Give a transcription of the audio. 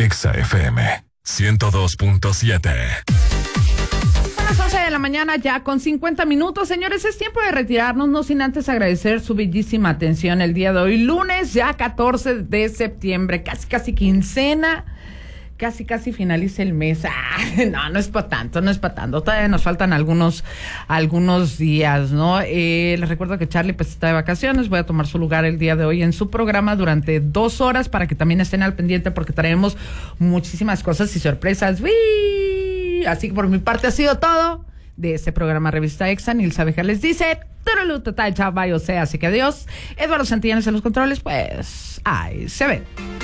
Exa FM 102.7. Son las 11 de la mañana ya con 50 minutos. Señores, es tiempo de retirarnos, no sin antes agradecer su bellísima atención el día de hoy. Lunes ya 14 de septiembre, casi quincena. Casi finaliza el mes. No es para tanto, Todavía nos faltan algunos días, ¿no? Les recuerdo que Charlie pues está de vacaciones. Voy a tomar su lugar el día de hoy en su programa durante 2 horas para que también estén al pendiente porque traemos muchísimas cosas y sorpresas. ¡Uy! Así que por mi parte ha sido todo de este programa Revista Exa. Nilsa Bejar les dice turulú, tatay, chao, bye, o sea, así que adiós. Eduardo Santillanes en los controles, pues ahí se ve.